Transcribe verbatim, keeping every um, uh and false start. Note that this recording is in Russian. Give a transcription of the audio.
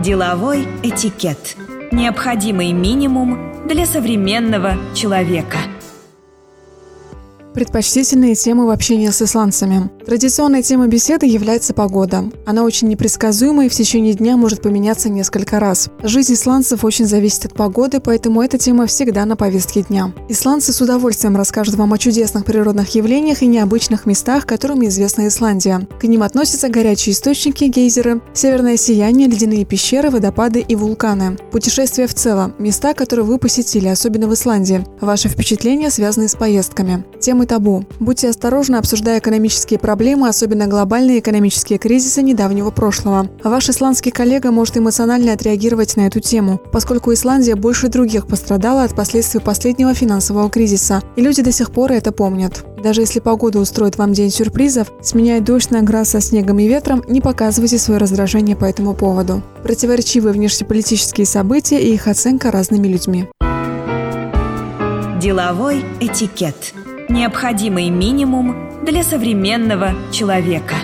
Деловой этикет. Необходимый минимум для современного человека. Предпочтительные темы в общении с исландцами. Традиционной темой беседы является погода. Она очень непредсказуема и в течение дня может поменяться несколько раз. Жизнь исландцев очень зависит от погоды, поэтому эта тема всегда на повестке дня. Исландцы с удовольствием расскажут вам о чудесных природных явлениях и необычных местах, которыми известна Исландия. К ним относятся горячие источники, гейзеры, северное сияние, ледяные пещеры, водопады и вулканы. Путешествия в целом – места, которые вы посетили, особенно в Исландии. Ваши впечатления связаны с поездками. Темы табу. Будьте осторожны, обсуждая экономические проблемы, особенно глобальные экономические кризисы недавнего прошлого. Ваш исландский коллега может эмоционально отреагировать на эту тему, поскольку Исландия больше других пострадала от последствий последнего финансового кризиса, и люди до сих пор это помнят. Даже если погода устроит вам день сюрпризов, сменяя дождь на град со снегом и ветром, не показывайте свое раздражение по этому поводу. Противоречивые внешнеполитические события и их оценка разными людьми. Деловой этикет. Необходимый минимум для современного человека.